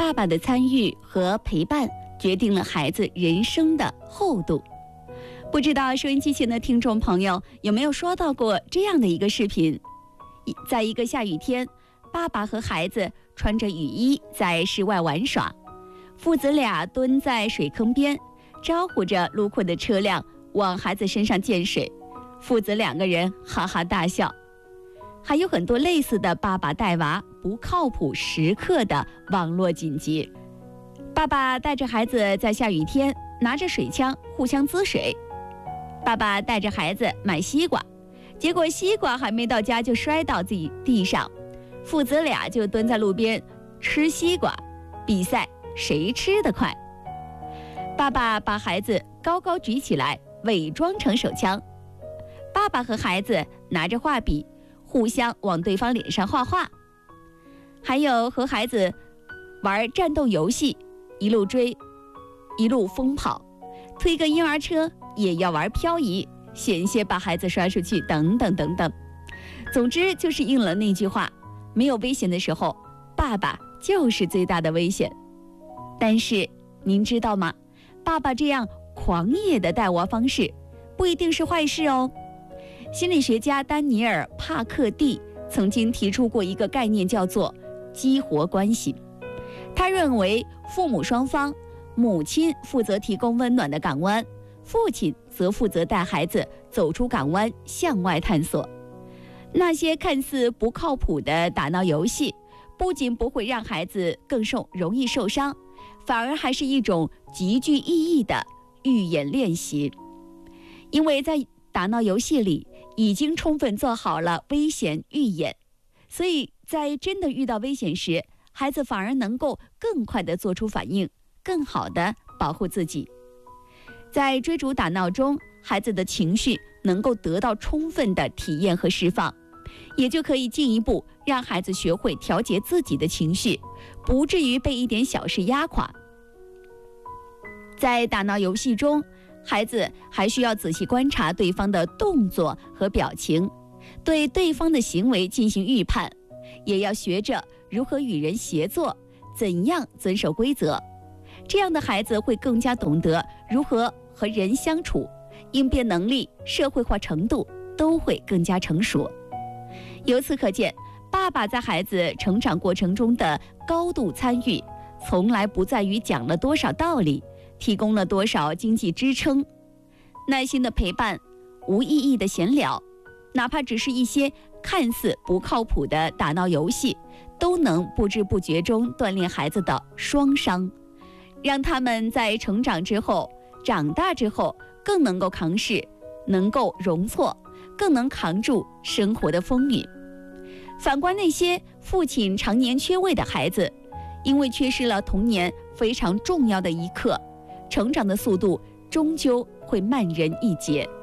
爸爸的参与和陪伴决定了孩子人生的厚度。不知道收音机前的听众朋友有没有刷到过这样的一个视频？在一个下雨天，爸爸和孩子穿着雨衣在室外玩耍，父子俩蹲在水坑边，招呼着路过的车辆往孩子身上溅水，父子两个人哈哈大笑。还有很多类似的爸爸带娃不靠谱时刻的网络紧急。爸爸带着孩子在下雨天拿着水枪互相滋水，爸爸带着孩子买西瓜，结果西瓜还没到家就摔到自己地上，父子俩就蹲在路边吃西瓜，比赛谁吃得快。爸爸把孩子高高举起来，伪装成手枪。爸爸和孩子拿着画笔互相往对方脸上画画。还有和孩子玩战斗游戏，一路追一路疯跑，推个婴儿车也要玩漂移，险些把孩子摔出去，等等等等。总之就是应了那句话，没有危险的时候，爸爸就是最大的危险。但是您知道吗？爸爸这样狂野的带娃方式不一定是坏事哦。心理学家丹尼尔·帕克蒂曾经提出过一个概念，叫做激活关系。他认为父母双方，母亲负责提供温暖的港湾，父亲则负责带孩子走出港湾，向外探索。那些看似不靠谱的打闹游戏，不仅不会让孩子更容易受伤，反而还是一种极具意义的预演练习。因为在打闹游戏里已经充分做好了危险预演，所以在真的遇到危险时，孩子反而能够更快地做出反应，更好地保护自己。在追逐打闹中，孩子的情绪能够得到充分的体验和释放，也就可以进一步让孩子学会调节自己的情绪，不至于被一点小事压垮。在打闹游戏中，孩子还需要仔细观察对方的动作和表情，对对方的行为进行预判，也要学着如何与人协作，怎样遵守规则。这样的孩子会更加懂得如何和人相处，应变能力、社会化程度都会更加成熟。由此可见，爸爸在孩子成长过程中的高度参与，从来不在于讲了多少道理，提供了多少经济支撑。耐心的陪伴，无意义的闲聊，哪怕只是一些看似不靠谱的打闹游戏，都能不知不觉中锻炼孩子的双商，让他们在成长之后、长大之后更能够扛事，能够容错，更能扛住生活的风雨。反观那些父亲常年缺位的孩子，因为缺失了童年非常重要的一课，成长的速度终究会慢人一截。